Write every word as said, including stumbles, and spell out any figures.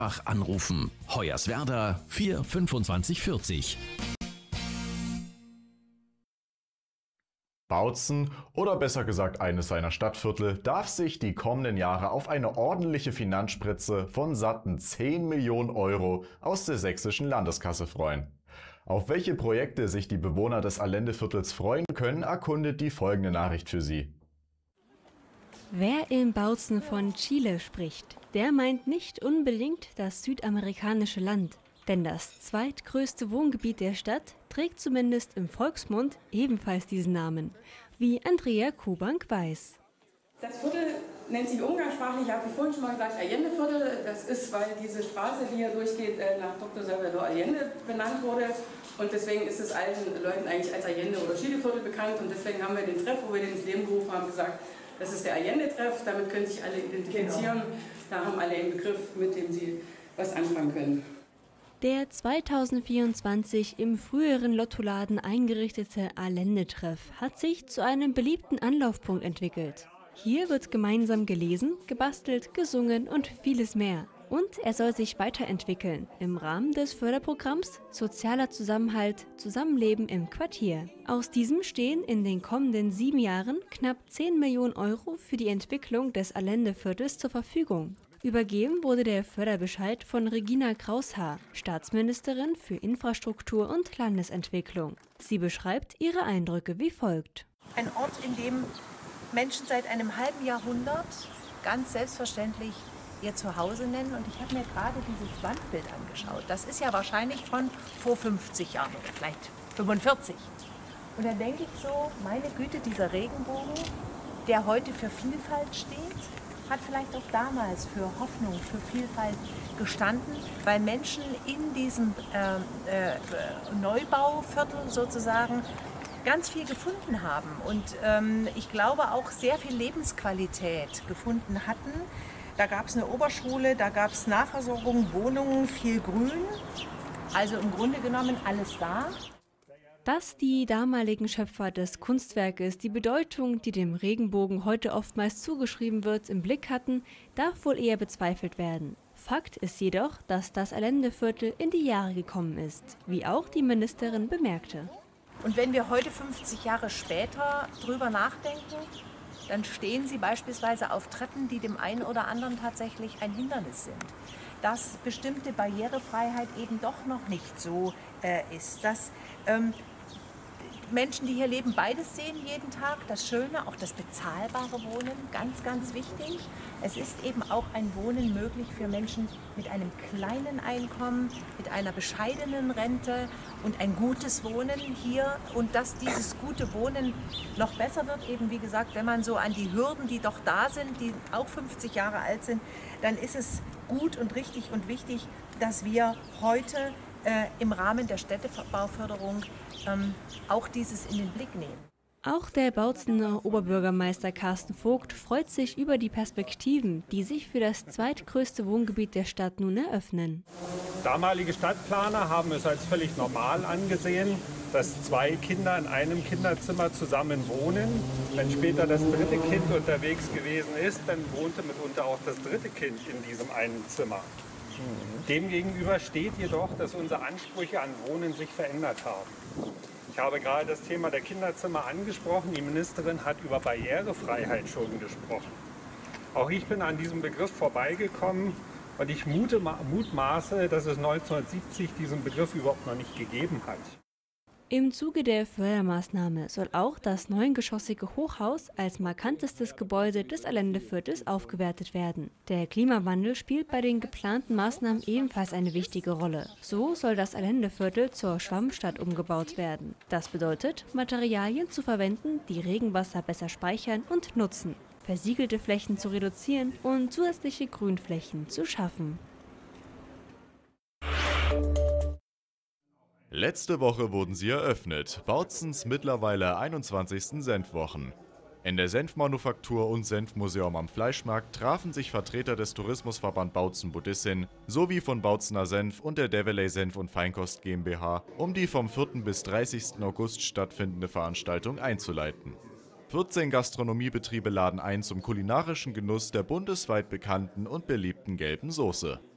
Ach, anrufen. Hoyerswerda vier fünfundzwanzig vierzig. Bautzen, oder besser gesagt eines seiner Stadtviertel, darf sich die kommenden Jahre auf eine ordentliche Finanzspritze von satten zehn Millionen Euro aus der sächsischen Landeskasse freuen. Auf welche Projekte sich die Bewohner des Allendeviertels freuen können, erkundet die folgende Nachricht für Sie. Wer in Bautzen von Chile spricht, der meint nicht unbedingt das südamerikanische Land. Denn das zweitgrößte Wohngebiet der Stadt trägt zumindest im Volksmund ebenfalls diesen Namen, wie Andrea Kubank weiß. Das Viertel nennt sich umgangssprachlich, ich habe vorhin schon mal gesagt, Allende-Viertel. Das ist, weil diese Straße, die hier durchgeht, nach Doktor Salvador Allende benannt wurde. Und deswegen ist es allen Leuten eigentlich als Allende- oder Chile-Viertel bekannt. Und deswegen haben wir den Treff, wo wir den ins Leben gerufen haben, gesagt, das ist der Allende-Treff. Damit können sich alle identifizieren. Genau. Da haben alle einen Begriff, mit dem sie was anfangen können. Der zweitausendvierundzwanzig im früheren Lottoladen eingerichtete Allende-Treff hat sich zu einem beliebten Anlaufpunkt entwickelt. Hier wird gemeinsam gelesen, gebastelt, gesungen und vieles mehr. Und er soll sich weiterentwickeln im Rahmen des Förderprogramms Sozialer Zusammenhalt, Zusammenleben im Quartier. Aus diesem stehen in den kommenden sieben Jahren knapp zehn Millionen Euro für die Entwicklung des Allendeviertels zur Verfügung. Übergeben wurde der Förderbescheid von Regina Kraushaar, Staatsministerin für Infrastruktur und Landesentwicklung. Sie beschreibt ihre Eindrücke wie folgt. Ein Ort, in dem Menschen seit einem halben Jahrhundert ganz selbstverständlich ihr Zuhause nennen. Und ich habe mir gerade dieses Wandbild angeschaut. Das ist ja wahrscheinlich von vor fünfzig Jahren oder vielleicht fünfundvierzig. Und da denke ich so, meine Güte, dieser Regenbogen, der heute für Vielfalt steht, hat vielleicht auch damals für Hoffnung, für Vielfalt gestanden, weil Menschen in diesem äh, äh, Neubauviertel sozusagen ganz viel gefunden haben und ähm, ich glaube auch sehr viel Lebensqualität gefunden hatten. Da gab es eine Oberschule, da gab es Nahversorgung, Wohnungen, viel Grün, also im Grunde genommen alles da. Dass die damaligen Schöpfer des Kunstwerkes die Bedeutung, die dem Regenbogen heute oftmals zugeschrieben wird, im Blick hatten, darf wohl eher bezweifelt werden. Fakt ist jedoch, dass das Allendeviertel in die Jahre gekommen ist, wie auch die Ministerin bemerkte. Und wenn wir heute fünfzig Jahre später drüber nachdenken, dann stehen sie beispielsweise auf Treppen, die dem einen oder anderen tatsächlich ein Hindernis sind. Dass bestimmte Barrierefreiheit eben doch noch nicht so äh, ist. Dass ähm, Menschen, die hier leben, beides sehen jeden Tag. Das Schöne, auch das bezahlbare Wohnen, ganz, ganz wichtig. Es ist eben auch ein Wohnen möglich für Menschen mit einem kleinen Einkommen, mit einer bescheidenen Rente und ein gutes Wohnen hier. Und dass dieses gute Wohnen noch besser wird, eben wie gesagt, wenn man so an die Hürden, die doch da sind, die auch fünfzig Jahre alt sind, dann ist es gut und richtig und wichtig, dass wir heute äh, im Rahmen der Städtebauförderung ähm, auch dieses in den Blick nehmen. Auch der Bautzener Oberbürgermeister Carsten Vogt freut sich über die Perspektiven, die sich für das zweitgrößte Wohngebiet der Stadt nun eröffnen. Damalige Stadtplaner haben es als völlig normal angesehen, dass zwei Kinder in einem Kinderzimmer zusammen wohnen. Wenn später das dritte Kind unterwegs gewesen ist, dann wohnte mitunter auch das dritte Kind in diesem einen Zimmer. Demgegenüber steht jedoch, dass unsere Ansprüche an Wohnen sich verändert haben. Ich habe gerade das Thema der Kinderzimmer angesprochen. Die Ministerin hat über Barrierefreiheit schon gesprochen. Auch ich bin an diesem Begriff vorbeigekommen und ich mute, mutmaße, dass es neunzehnhundertsiebzig diesen Begriff überhaupt noch nicht gegeben hat. Im Zuge der Fördermaßnahme soll auch das neungeschossige Hochhaus als markantestes Gebäude des Allendeviertels aufgewertet werden. Der Klimawandel spielt bei den geplanten Maßnahmen ebenfalls eine wichtige Rolle. So soll das Allendeviertel zur Schwammstadt umgebaut werden. Das bedeutet, Materialien zu verwenden, die Regenwasser besser speichern und nutzen, versiegelte Flächen zu reduzieren und zusätzliche Grünflächen zu schaffen. Letzte Woche wurden sie eröffnet, Bautzens mittlerweile einundzwanzigsten Senfwochen. In der Senfmanufaktur und Senfmuseum am Fleischmarkt trafen sich Vertreter des Tourismusverband Bautzen-Budissin sowie von Bautzener Senf und der Develey Senf- und Feinkost GmbH, um die vom vierten bis dreißigsten August stattfindende Veranstaltung einzuleiten. vierzehn Gastronomiebetriebe laden ein zum kulinarischen Genuss der bundesweit bekannten und beliebten gelben Soße.